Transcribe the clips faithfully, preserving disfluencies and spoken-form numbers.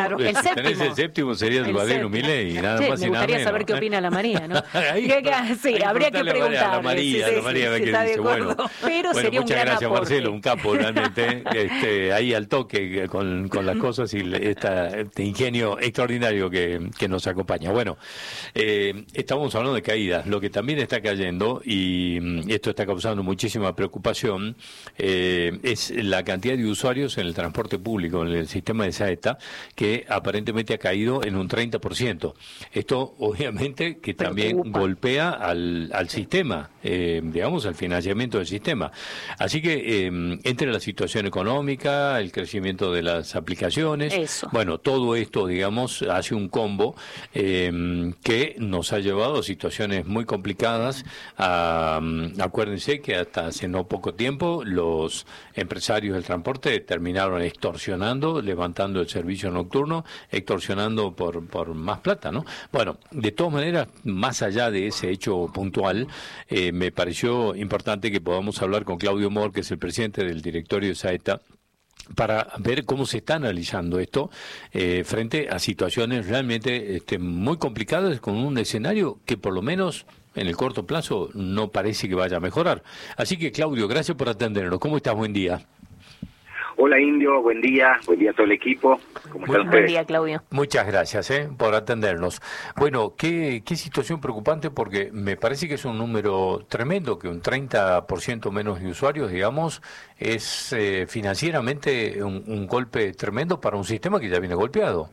Claro, el séptimo. Tenés el séptimo, sería el Badeno Milei, nada sí, más me y nada gustaría menos. saber qué opina la María, ¿no? Ahí, ¿Qué, qué, sí, ahí habría que preguntarle. A la María, sí, la sí, María sí, ve sí, que está de dice, acuerdo. bueno, Pero bueno, sería un muchas gran gracias aporte. Marcelo, un capo realmente, este, ahí al toque con, con las cosas y esta, este ingenio extraordinario que, que nos acompaña. Bueno, eh, estamos hablando de caídas, lo que también está cayendo y esto está causando muchísima preocupación eh, es la cantidad de usuarios en el transporte público, en el sistema de Saeta, que aparentemente ha caído en un treinta por ciento. Esto obviamente que también Preocupa. golpea al, al sistema, eh, digamos, al financiamiento del sistema. Así que eh, entre la situación económica, el crecimiento de las aplicaciones, Eso. bueno, todo esto, digamos, hace un combo eh, que nos ha llevado a situaciones muy complicadas. A, acuérdense que hasta hace no poco tiempo los empresarios del transporte terminaron extorsionando, levantando el servicio nocturno, extorsionando por, por más plata, ¿no? Bueno, de todas maneras, más allá de ese hecho puntual, eh, me pareció importante que podamos hablar con Claudio Mor, que es el presidente del directorio de Saeta, para ver cómo se está analizando esto eh, frente a situaciones realmente este, muy complicadas con un escenario que por lo menos en el corto plazo no parece que vaya a mejorar. Así que Claudio, gracias por atendernos. ¿Cómo estás? Buen día. Hola Indio, buen día, buen día a todo el equipo. ¿Cómo están ustedes? Buen día, Claudio. Muchas gracias eh, por atendernos. Bueno, qué, qué situación preocupante porque me parece que es un número tremendo, que un treinta por ciento menos de usuarios, digamos, es eh, financieramente un, un golpe tremendo para un sistema que ya viene golpeado.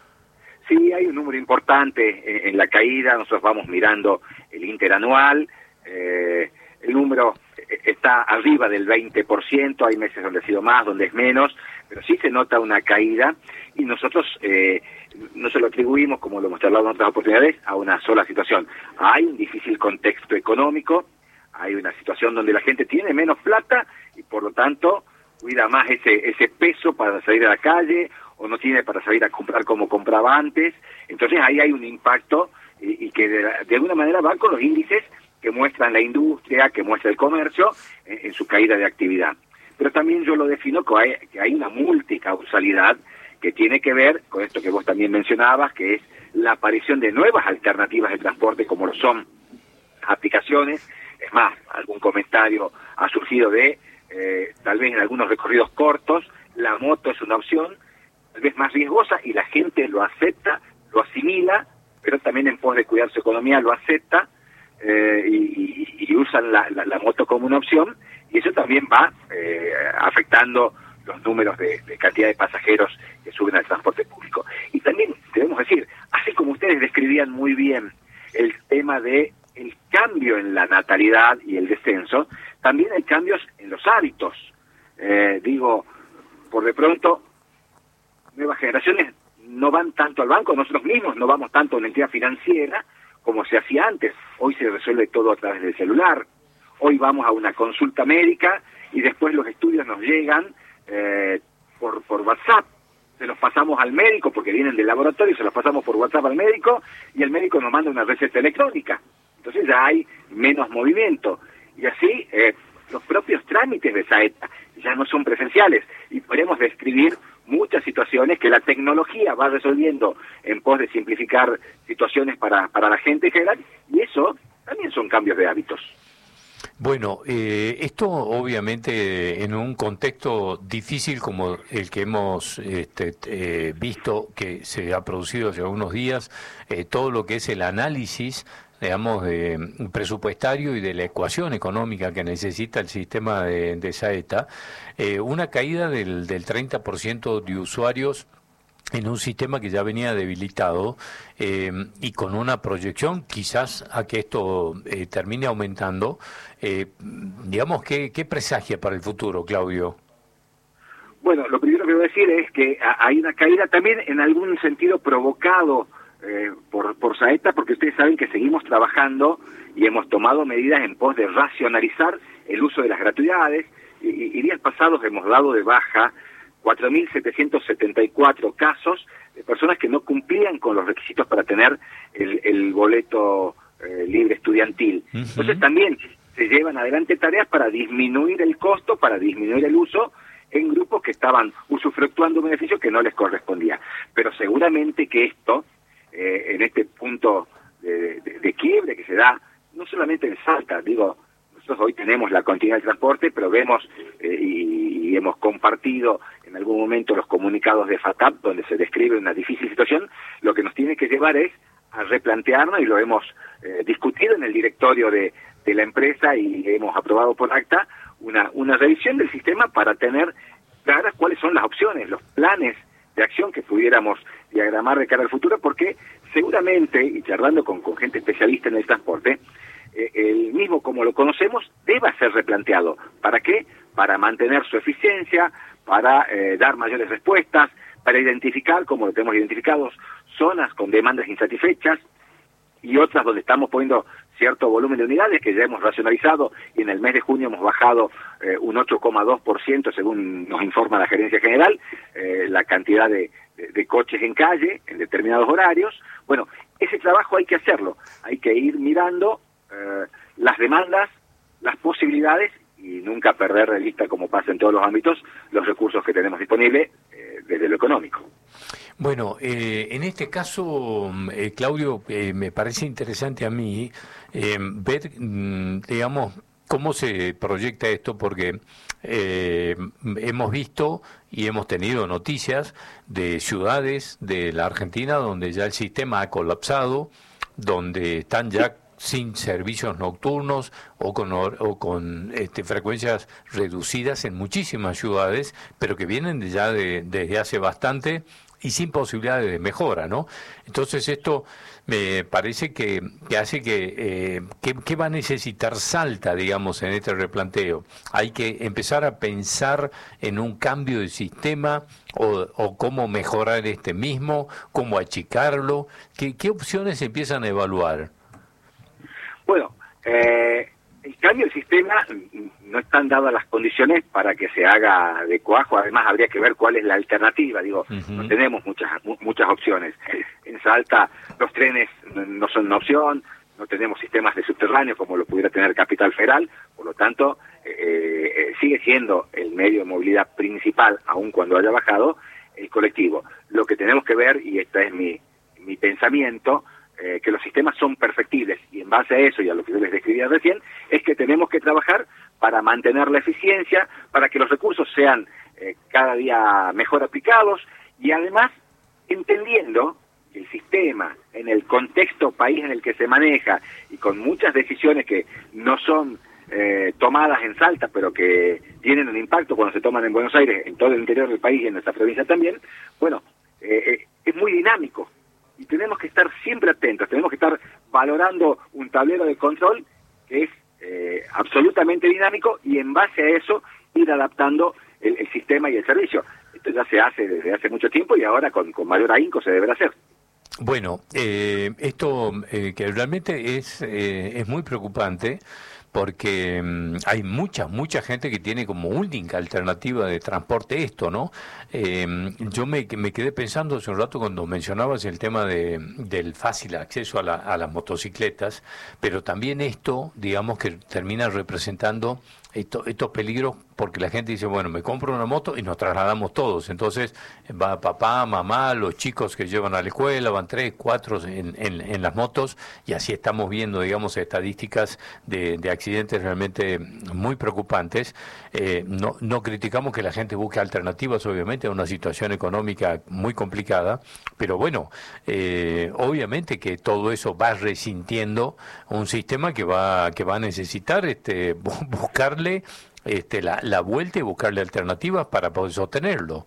Sí, hay un número importante en, en la caída, nosotros vamos mirando el interanual, eh, el número está arriba del veinte por ciento, hay meses donde ha sido más, donde es menos, pero sí se nota una caída y nosotros eh, no se lo atribuimos, como lo hemos hablado en otras oportunidades, a una sola situación. Hay un difícil contexto económico, hay una situación donde la gente tiene menos plata y por lo tanto cuida más ese, ese peso para salir a la calle o no tiene para salir a comprar como compraba antes. Entonces ahí hay un impacto y, y que de, de alguna manera va con los índices que muestran la industria, que muestra el comercio en, en su caída de actividad. Pero también yo lo defino que hay, que hay una multicausalidad que tiene que ver con esto que vos también mencionabas, que es la aparición de nuevas alternativas de transporte como lo son aplicaciones. Es más, algún comentario ha surgido de, eh, tal vez en algunos recorridos cortos, la moto es una opción, tal vez más riesgosa, y la gente lo acepta, lo asimila, pero también en pos de cuidar su economía lo acepta, eh, y, y, y usan la, la, la moto como una opción, y eso también va eh, afectando los números de, de cantidad de pasajeros que suben al transporte público. Y también debemos decir, así como ustedes describían muy bien el tema de el cambio en la natalidad y el descenso, también hay cambios en los hábitos. Eh, digo, por de pronto, nuevas generaciones no van tanto al banco, nosotros mismos no vamos tanto a una entidad financiera como se hacía antes. Hoy se resuelve todo a través del celular. Hoy vamos a una consulta médica y después los estudios nos llegan eh, por, por WhatsApp. Se los pasamos al médico porque vienen del laboratorio, se los pasamos por WhatsApp al médico y el médico nos manda una receta electrónica. Entonces ya hay menos movimiento. Y así eh, los propios trámites de Saeta ya no son presenciales y podemos describir muchas situaciones que la tecnología va resolviendo en pos de simplificar situaciones para, para la gente en general, y eso también son cambios de hábitos. Bueno, eh, esto obviamente en un contexto difícil como el que hemos este, eh, visto que se ha producido hace algunos días, eh, todo lo que es el análisis, digamos, de, presupuestario y de la ecuación económica que necesita el sistema de, de Saeta, eh, una caída del, del treinta por ciento de usuarios en un sistema que ya venía debilitado eh, y con una proyección quizás a que esto eh, termine aumentando. Eh, digamos, ¿qué, ¿qué presagia para el futuro, Claudio? Bueno, lo primero que voy a decir es que hay una caída también en algún sentido provocado eh, por, por Saeta, porque ustedes saben que seguimos trabajando y hemos tomado medidas en pos de racionalizar el uso de las gratuidades, y, y días pasados hemos dado de baja cuatro mil setecientos setenta y cuatro casos de personas que no cumplían con los requisitos para tener el, el boleto eh, libre estudiantil. Uh-huh. Entonces también se llevan adelante tareas para disminuir el costo, para disminuir el uso en grupos que estaban usufructuando un beneficio que no les correspondía. Pero según seguramente que esto, eh, en este punto de, de, de quiebre que se da, no solamente en Salta, digo, nosotros hoy tenemos la continuidad del transporte, pero vemos eh, y, y hemos compartido en algún momento los comunicados de FATAP, donde se describe una difícil situación. Lo que nos tiene que llevar es a replantearnos, y lo hemos eh, discutido en el directorio de, de la empresa y hemos aprobado por acta, una, una revisión del sistema para tener claras cuáles son las opciones, los planes de acción que pudiéramos diagramar de cara al futuro, porque seguramente, y charlando con, con gente especialista en el transporte, eh, el mismo como lo conocemos deba ser replanteado. ¿Para qué? Para mantener su eficiencia, para eh, dar mayores respuestas, para identificar, como lo tenemos identificados, zonas con demandas insatisfechas y otras donde estamos poniendo cierto volumen de unidades que ya hemos racionalizado, y en el mes de junio hemos bajado eh, un ocho coma dos por ciento, según nos informa la Gerencia General, eh, la cantidad de, de, de coches en calle en determinados horarios. Bueno, ese trabajo hay que hacerlo, hay que ir mirando eh, las demandas, las posibilidades, y nunca perder de vista, como pasa en todos los ámbitos, los recursos que tenemos disponibles eh, desde lo económico. Bueno, eh, en este caso, eh, Claudio, eh, me parece interesante a mí eh, ver, mm, digamos, cómo se proyecta esto, porque eh, hemos visto y hemos tenido noticias de ciudades de la Argentina donde ya el sistema ha colapsado, donde están ya sin servicios nocturnos o con o con este, frecuencias reducidas en muchísimas ciudades, pero que vienen ya de, desde hace bastante y sin posibilidades de mejora, ¿no? Entonces esto me parece que, que hace que, eh, que, que va a necesitar Salta, digamos, en este replanteo. Hay que empezar a pensar en un cambio de sistema o, o cómo mejorar este mismo, cómo achicarlo. ¿Qué, qué opciones se empiezan a evaluar? Bueno, eh, el cambio del sistema no están dadas las condiciones para que se haga de cuajo. Además, habría que ver cuál es la alternativa. Digo, uh-huh. No tenemos muchas muchas opciones. En Salta los trenes no son una opción, no tenemos sistemas de subterráneo como lo pudiera tener Capital Federal, por lo tanto, eh, eh, sigue siendo el medio de movilidad principal, aun cuando haya bajado, el colectivo. Lo que tenemos que ver, y este es mi, mi pensamiento, Eh, que los sistemas son perfectibles, y en base a eso y a lo que yo les describía recién, es que tenemos que trabajar para mantener la eficiencia, para que los recursos sean eh, cada día mejor aplicados, y además entendiendo que el sistema, en el contexto país en el que se maneja, y con muchas decisiones que no son eh, tomadas en Salta, pero que tienen un impacto cuando se toman en Buenos Aires, en todo el interior del país y en nuestra provincia también, bueno, eh, eh, es muy dinámico. Y tenemos que estar siempre atentos, tenemos que estar valorando un tablero de control que es eh, absolutamente dinámico, y en base a eso ir adaptando el, el sistema y el servicio. Esto ya se hace desde hace mucho tiempo y ahora con, con mayor ahínco se deberá hacer. Bueno, eh, esto eh, que realmente es, eh, es muy preocupante, porque um, hay mucha, mucha gente que tiene como única alternativa de transporte esto, ¿no? Eh, yo me, me quedé pensando hace un rato cuando mencionabas el tema de, del fácil acceso a, la, a las motocicletas, pero también esto, digamos, que termina representando esto, estos peligros, porque la gente dice, bueno, me compro una moto y nos trasladamos todos. Entonces va papá, mamá, los chicos que llevan a la escuela, van tres, cuatro en, en, en las motos, y así estamos viendo, digamos, estadísticas de, de accidentes realmente muy preocupantes. Eh, no, no criticamos que la gente busque alternativas, obviamente, a una situación económica muy complicada, pero bueno, eh, obviamente que todo eso va resintiendo un sistema que va, que va a necesitar este, buscarle Este, la, la vuelta y buscarle alternativas para poder sostenerlo.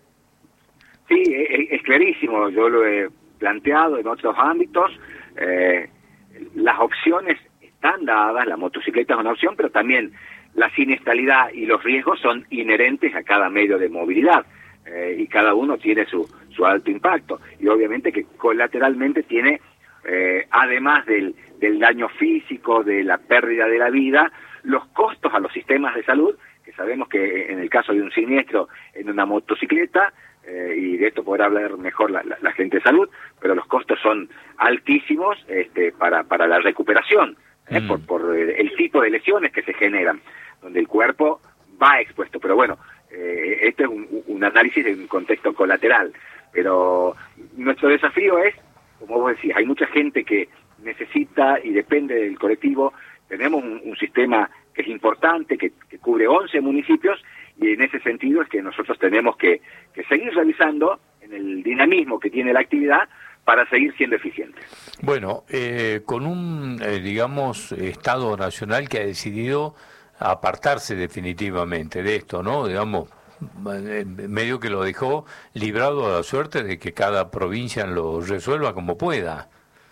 Sí, es, es clarísimo, yo lo he planteado en otros ámbitos, eh, las opciones están dadas, la motocicleta es una opción, pero también la siniestralidad y los riesgos son inherentes a cada medio de movilidad, eh, y cada uno tiene su, su alto impacto, y obviamente que colateralmente tiene, eh, además del, del daño físico, de la pérdida de la vida, los costos a los sistemas de salud, que sabemos que en el caso de un siniestro en una motocicleta, eh, y de esto podrá hablar mejor la, la, la gente de salud, pero los costos son altísimos este, para, para la recuperación, ¿eh? mm. por, por el tipo de lesiones que se generan, donde el cuerpo va expuesto. Pero bueno, eh, esto es un, un análisis de un contexto colateral, pero no nuestro desafío es, como vos decís, hay mucha gente que necesita y depende del colectivo. Tenemos un, un sistema que es importante, que, que cubre once municipios, y en ese sentido es que nosotros tenemos que, que seguir revisando en el dinamismo que tiene la actividad para seguir siendo eficientes. Bueno, eh, con un, eh, digamos, Estado nacional que ha decidido apartarse definitivamente de esto, ¿no? Digamos, medio que lo dejó librado a la suerte de que cada provincia lo resuelva como pueda.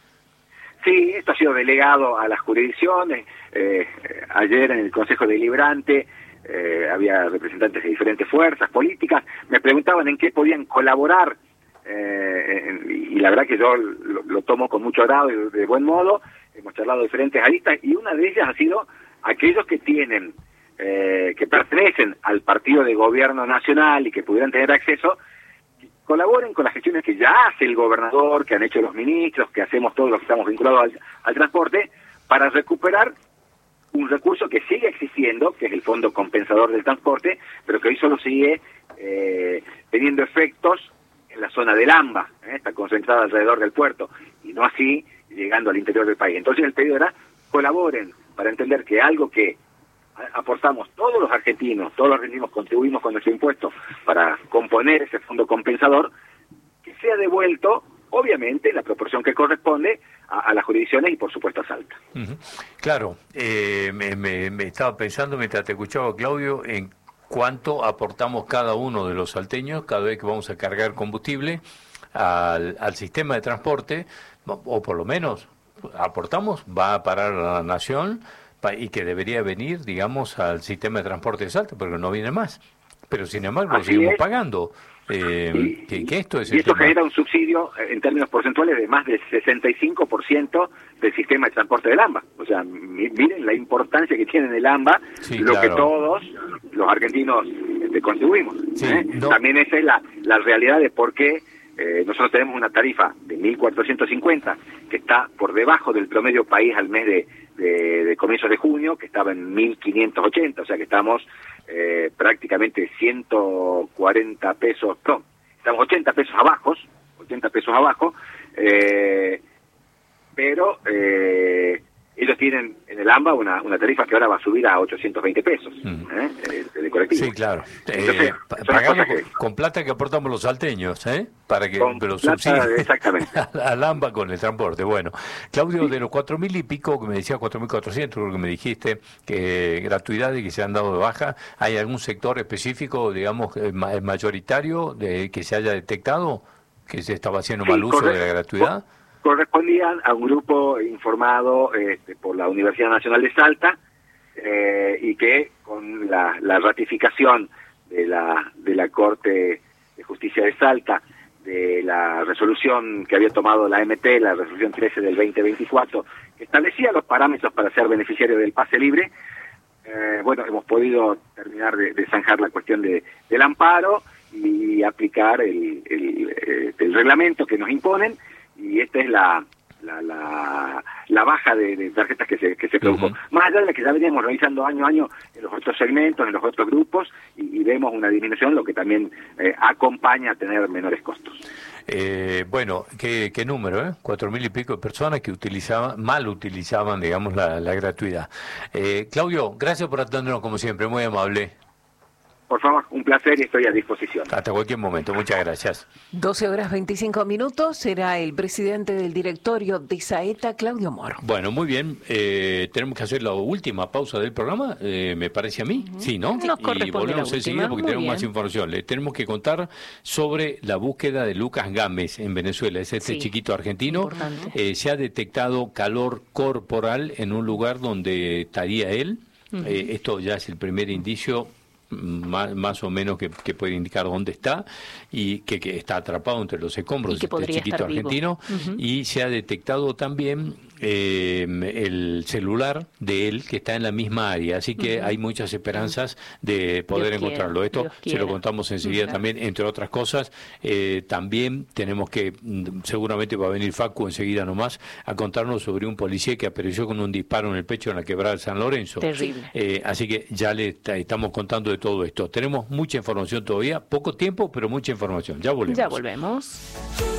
Sí, esto ha sido delegado a las jurisdicciones. Eh, ayer en el Consejo Deliberante eh, había representantes de diferentes fuerzas políticas. Me preguntaban en qué podían colaborar, eh, en, y la verdad que yo lo, lo tomo con mucho agrado y de buen modo. Hemos charlado de diferentes aristas y una de ellas ha sido aquellos que tienen, eh, que pertenecen al partido de gobierno nacional y que pudieran tener acceso, colaboren con las gestiones que ya hace el gobernador, que han hecho los ministros, que hacemos todos los que estamos vinculados al, al transporte, para recuperar un recurso que sigue existiendo, que es el Fondo Compensador del Transporte, pero que hoy solo sigue eh, teniendo efectos en la zona del AMBA, ¿eh? Está concentrada alrededor del puerto, y no así llegando al interior del país. Entonces el pedido era, colaboren para entender que algo que aportamos todos los argentinos, todos los argentinos contribuimos con nuestro impuesto para componer ese fondo compensador, que sea devuelto, obviamente, en la proporción que corresponde a, a las jurisdicciones y, por supuesto, a Salta. Uh-huh. Claro, eh, me, me, me estaba pensando mientras te escuchaba, Claudio, en cuánto aportamos cada uno de los salteños cada vez que vamos a cargar combustible al, al sistema de transporte, o por lo menos aportamos, va a parar a la nación, y que debería venir, digamos, al sistema de transporte de Salta, porque no viene más. Pero, sin embargo, lo seguimos es. pagando. Eh, y, que, que esto es y esto tema. genera un subsidio, en términos porcentuales, de más del sesenta y cinco por ciento del sistema de transporte del AMBA. O sea, miren la importancia que tiene en el AMBA, sí, lo claro. que todos los argentinos este, contribuimos. Sí, ¿eh? no. También esa es la, la realidad de por qué eh, nosotros tenemos una tarifa de mil cuatrocientos cincuenta, que está por debajo del promedio país al mes de De, de comienzos de junio, que estaba en mil quinientos ochenta, o sea que estamos eh, prácticamente ciento cuarenta pesos, no, estamos ochenta pesos abajo, ochenta pesos abajo, eh, pero eh, ellos tienen en el AMBA una, una tarifa que ahora va a subir a ochocientos veinte pesos, mm. ¿eh? de, de colectivo. Sí, claro. Entonces, eh, pagamos con, con plata que aportamos los salteños, ¿eh? Para que los subsidios exactamente. al AMBA con el transporte. Bueno, Claudio, sí. De los cuatro mil y pico, que me decía cuatro mil cuatrocientos, creo que me dijiste, que gratuidades que se han dado de baja, ¿hay algún sector específico, digamos, mayoritario de que se haya detectado que se estaba haciendo sí, mal uso correcto. de la gratuidad? Correspondían a un grupo informado este, por la Universidad Nacional de Salta eh, y que con la, la ratificación de la de la Corte de Justicia de Salta de la resolución que había tomado la M T, la resolución trece del veinte veinticuatro, que establecía los parámetros para ser beneficiario del pase libre, eh, bueno, hemos podido terminar de, de zanjar la cuestión de, del amparo y aplicar el, el, el, el reglamento que nos imponen. Y esta es la la, la, la baja de, de tarjetas que se que se produjo. Uh-huh. Más allá de la que ya veníamos realizando año a año en los otros segmentos, en los otros grupos, y, y vemos una disminución, lo que también eh, acompaña a tener menores costos. Eh, bueno, ¿qué, qué número, eh? Cuatro mil y pico de personas que utilizaban, mal utilizaban, digamos, la, la gratuidad. Eh, Claudio, gracias por atendernos como siempre, muy amable. Por favor, un placer y estoy a disposición. Hasta cualquier momento, muchas gracias. doce horas veinticinco minutos, será el presidente del directorio de Saeta, Claudio Moro. Bueno, muy bien, eh, tenemos que hacer la última pausa del programa, eh, me parece a mí, uh-huh. sí, ¿no? Nos corresponde y volvemos enseguida porque muy tenemos bien. más información. Les tenemos que contar sobre la búsqueda de Lucas Gámez en Venezuela, es este sí, chiquito argentino. Eh, se ha detectado calor corporal en un lugar donde estaría él, uh-huh. eh, esto ya es el primer indicio Más, más o menos que, que puede indicar dónde está y que, que está atrapado entre los escombros de este chiquito argentino. Uh-huh. Y se ha detectado también eh, el celular de él que está en la misma área, así que uh-huh. hay muchas esperanzas de poder Dios encontrarlo. Quiera, Esto Dios se quiera. Lo contamos enseguida uh-huh. también, entre otras cosas. Eh, también tenemos que, seguramente va a venir Facu enseguida nomás, a contarnos sobre un policía que apareció con un disparo en el pecho en la quebrada de San Lorenzo. Terrible. Eh, así que ya le está, estamos contando de todo esto. Tenemos mucha información todavía, poco tiempo, pero mucha información. Ya volvemos. Ya volvemos.